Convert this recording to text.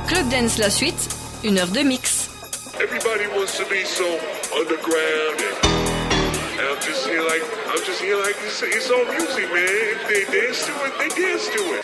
Club Dance la suite, 1 heure de mix. Everybody wants to be so underground and I'm just here like it's all music, man. If they dance to it, they dance to it.